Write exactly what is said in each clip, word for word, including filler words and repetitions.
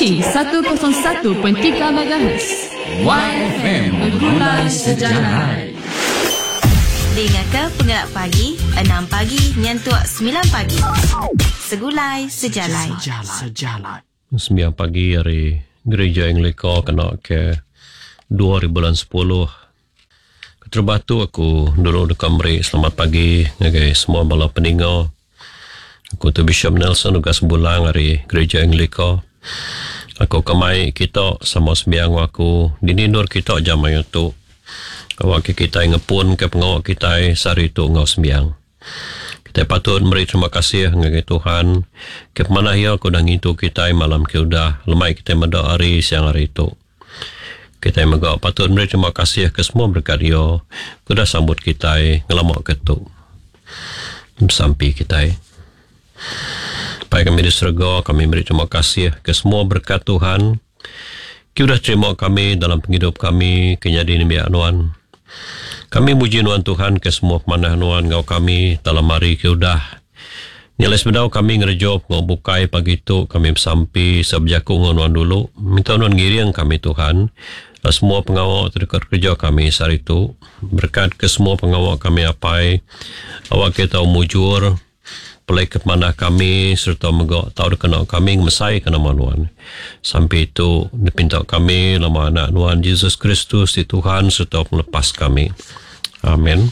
Frekuensi seratus satu perpuluhan tiga megahertz. Y F M Bergulai Sejalan. Dengarkan Penggerak Pagi enam pagi nyantuk sembilan pagi. Segulai Sejalan. Sejalan. sembilan pagi hari Gereja Anglika kena ke dua ribu sepuluh. Keterbatu aku dulu dekat Meri. Selamat pagi ngagai semua bala pendengar. Aku tu Bishop Nelson juga sebulan hari Gereja Anglika. Aku kemai kita sama sembiang aku dininur kita jamai untuk awak kita ngepun ke pengawak kita sari tu ngau sembiang. Kita patut beri terima kasih ngagai Tuhan ke mana ia aku dah ngitu kita malam ke udah lemai kita mendak hari siang hari itu. Kita juga patut beri terima kasih ke semua berkat dia ku dah sambut kita ngelamak ketuk sampai kita. Baik kami di surga, kami beri terima kasih ke semua berkat Tuhan. Ki sudah terima kami dalam penghidup kami, kenyadian biak Nuan. Kami muji Nuan Tuhan ke semua pemanah Nuan ngau kami dalam hari ke udah. Nilai sebedau kami ngerejop ngau bukai pagi tu kami sampai sebjaku ngau Nuan dulu. Minta Nuan ngiring kami Tuhan. Dan semua pengawal terdekat kerja kami saat itu. Berkat ke semua pengawal kami apai. Awak kita mujur. Pelai ke mana kami serta megak tahu kena kami mesai kena manuan. Sampai itu dipinta kami lama anak Tuhan Yesus Kristus di Tuhan serta melepas kami. Amin.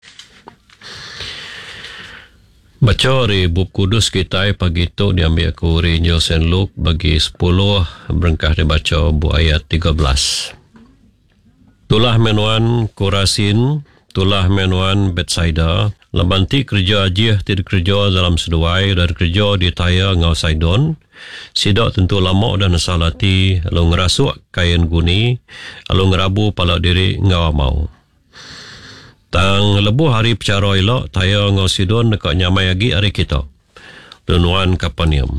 Baca dari buku kudus kita pagi itu diambil aku dari Injil Saint Luke bagi sepuluh berengkah dibaca bu ayat tiga belas. Tulah menuan Korasin, tulah menuan Bethsaida. Labanti kerja ajih tidak kerja dalam seduai dan kerja di Taya ngau Sidon. Sidak tentu lama dan nasalati, lalu ngerasuk kain guni, lalu ngerabu pala diri ngau mau. Tang lebuh hari pecara elok, Taya ngau Sidon dekat nyamai lagi hari kita. Nuan Kapanium.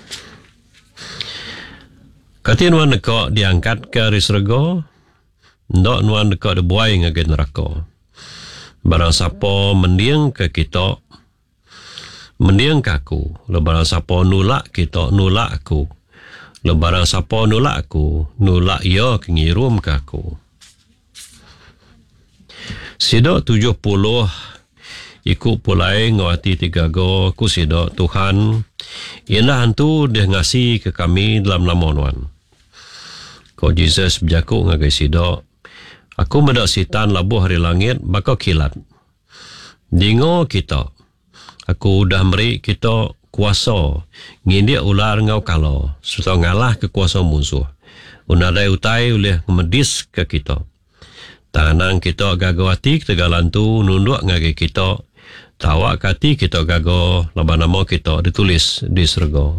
Kati nuan dekat diangkat ke hari serga, ndak nuan dekat dibuai ngagai neraka. Barang siapa mendiang ke kita, mendiang ke aku. Barang siapa nulak kita, nulak aku. Barang siapa nulak aku, nulak ia kengirum ke aku. Sidak tujuh puluh, ikut pulai ngawati tiga go, ku sidak Tuhan. Ialah hantu dia ngasih ke kami dalam nama Tuhan. Kau Jesus berjaku ngagai sidak. Aku mendak sitan labuh hari langit, bakal kilat. Dingo kita. Aku dah beri kita kuasa. Ngindik ular ngau kala. Serta ngalah ke kuasa musuh. Unadai utai oleh medis ke kita. Tanang kita gagal hati ketegalan tu nunduk ngagai kita. Tawak hati kita gagal. Laban nama kita ditulis di serga.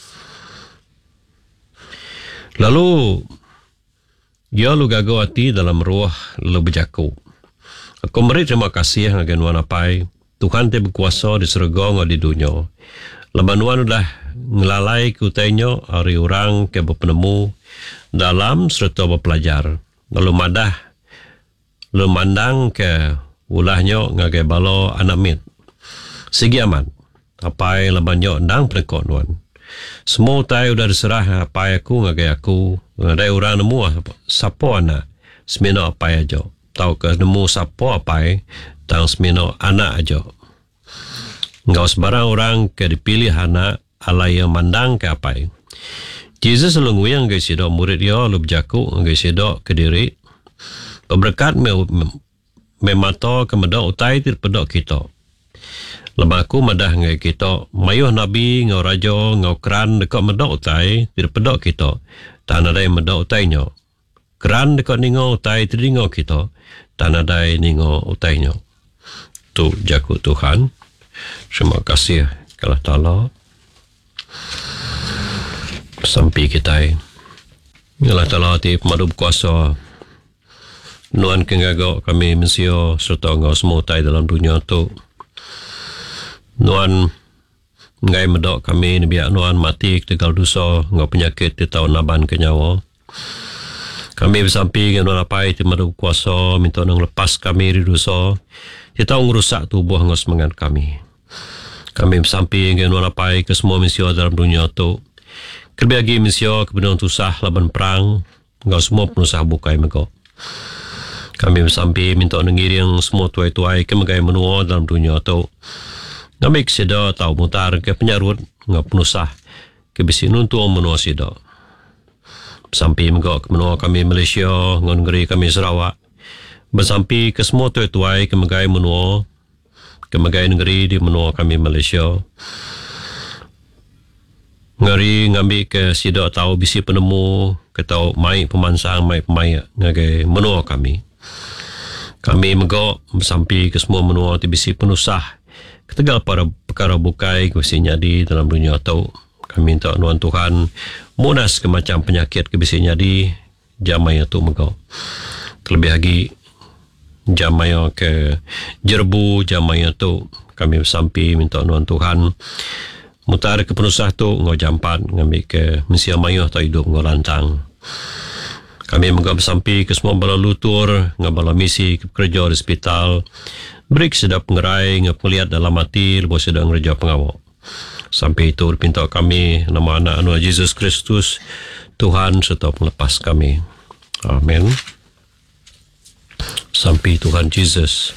Lalu ia lu gagal hati dalam ruah lu berjaku. Aku beri terima kasih ngagai Nuan apai. Tuhan te berkuasa di surga ngau di dunia. Leban Nuan udah ngelalai kutainya hari orang ke berpenemu dalam serta berpelajar. Lalu madah lu mandang ke ulahnya ngagai balo anak mit. Segi aman. Apai leban nyo ndang penekot Nuan. Semua utai udah diserah apa aku ngagai aku. Ada orang nemu siapa anak semina apa aja. Tahu ke nemu siapa apa tang semina anak aja. Engkau sebarang orang ke dipilih anak ala yang mandang ke apa. Jesus selalu nguyang ke sidok murid dia lu berjaku ke sidok ke diri. Berberkat me, me mata ke medak utai terpedok kita. Lepas aku madah ngai kita, mayuh Nabi ngau raja ngau keran dekat medak utai, tidak pedok kita. Tak ada yang medak utainya. Keran dekat ningo utai terdingo kita, tak ada yang ningo utainya. Tu jaku Tuhan. Terima kasih kepada Ta'ala. Sampai kita. Allah Ta'ala hati pemadu berkuasa. Nuan kengagak kami mensio serta ngau semua utai dalam dunia tu. Nuan ngai medok kami ni biak Nuan mati tegal dosa ngau penyakit di tahun naban ke nyawa. Kami bersampi dengan Nuan apai ti madu kuasa minta nang lepas kami dari dosa. Ti tahu ngerusak tubuh ngau semangat kami. Kami bersampi dengan Nuan apai ke semua misi dalam dunia tu. Kerbagi misio kebenaran tusah laban perang, ngau semua penusah bukai mego. Kami bersampai minta nengiring semua tuai-tuai ke megai menua dalam dunia tu. Ngamik sida tau mutar ke penyarut ngau penusah ke bisi nuntu menua sida. Sampai mego ke menua kami Malaysia, ngau negeri kami Sarawak. Bersampai ke semua tuai-tuai ke megai menua, ke megai negeri di menua kami Malaysia. Ngari ngambil ke sida tahu bisi penemu ke tahu mai pemansang mai pemaya ngagai menua kami. Kami megok sampai ke semua menua ti bisi penusah. Ketegal para perkara bukai ke bisi nyadi dalam dunia tau. Kami minta nuan Tuhan munas ke macam penyakit ke bisi nyadi jamaya tu megok. Terlebih lagi jamaya ke jerbu jamaya tu kami sampai minta nuan Tuhan mutar ke penusah tu ngau jampat ngambil ke mensia mayuh atau hidup ngau lantang. Kami menggap sampai ke semua bala lutur ngau bala misi ke kerja di hospital. Berik sedap ngerai ngau melihat dalam hati lepas sedang ngerja pengawak. Sampai itu pinta kami nama anak anu Yesus Kristus Tuhan serta melepas kami. Amin. Sampai Tuhan Yesus.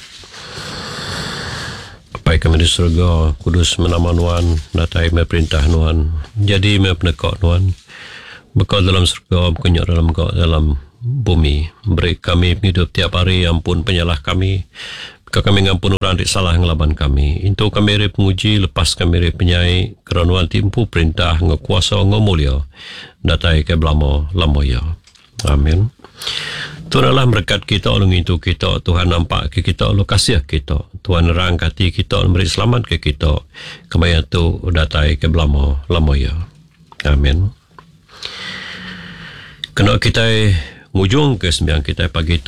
Baik kami di surga, kudus menama Nuan, datai me perintah Nuan, jadi me penekak Nuan, bekal dalam surga, berkunyak dalam dalam bumi, beri kami hidup tiap hari, ampun penyalah kami, jika kami ngampun orang salah ngelaban kami, itu kami re penguji, lepas kami re penyai, kerana Nuan timpu perintah, ngekuasa, ngomulia, datai ke belamo, lamoya. Amin. Tuhan Allah berkat kita, olong itu kita, Tuhan nampak ke kita, Allah kasih kita, Tuhan rangkati kita, memberi selamat ke kita, kemaya tu datai ke belamo, lamoya. Amin. Kena kita ngujung ke sembiang kita pagi tu.